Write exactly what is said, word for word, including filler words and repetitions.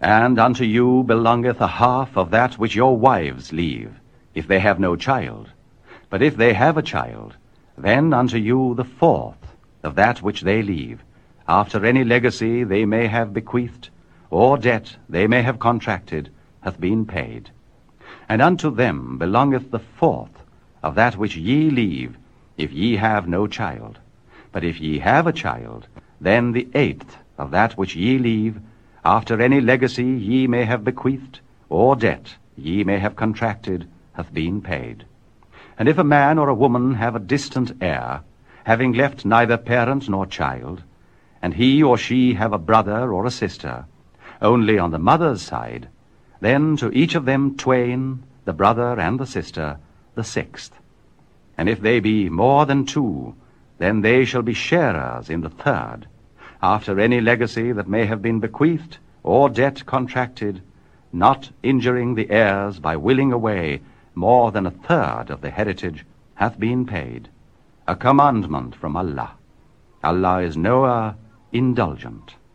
And unto you belongeth a half of that which your wives leave, if they have no child. But if they have a child, then unto you the fourth of that which they leave, after any legacy they may have bequeathed, or debt they may have contracted, hath been paid. And unto them belongeth the fourth of that which ye leave, if ye have no child. But if ye have a child, then the eighth of that which ye leave, after any legacy ye may have bequeathed, or debt ye may have contracted, hath been paid. And if a man or a woman have a distant heir, having left neither parent nor child, and he or she have a brother or a sister, only on the mother's side, then to each of them twain, the brother and the sister, the sixth. And if they be more than two, then they shall be sharers in the third, after any legacy that may have been bequeathed, or debt contracted, not injuring the heirs by willing away more than a third of the heritage hath been paid. A commandment from Allah. Allah is knower, indulgent.